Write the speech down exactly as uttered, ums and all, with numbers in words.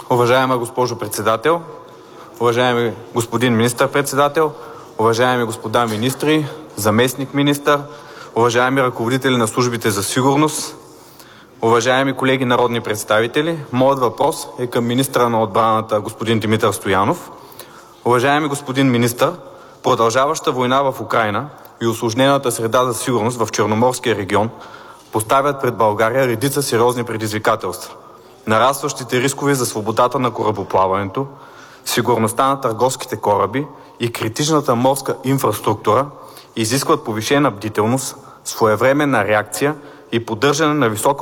Уважаема госпожо Председател, уважаеми господин Министър-председател, уважаеми господа министри, заместник-министър, уважаеми ръководители на службите за сигурност, уважаеми колеги народни представители, моят въпрос е към министъра на отбраната господин Димитър Стоянов. Уважаеми господин министър, продължаваща война в Украйна и усложнената среда за сигурност в Черноморския регион поставят пред България редица сериозни предизвикателства. Нарастващите рискове за свободата на корабоплаването, сигурността на търговските кораби и критичната морска инфраструктура изискват повишена бдителност, своевременна реакция и поддържане на висока